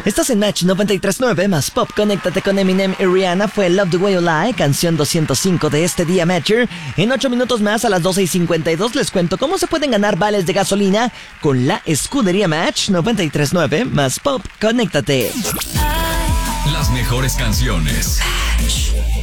Estás en Match 93.9 más Pop. Conéctate con Eminem y Rihanna. Fue Love the Way You Lie, canción 205 de este día, Matcher. En 8 minutos más, a las 12:52, les cuento cómo se pueden ganar vales de gasolina con la escudería Match 93.9 más Pop. Conéctate. Las mejores canciones.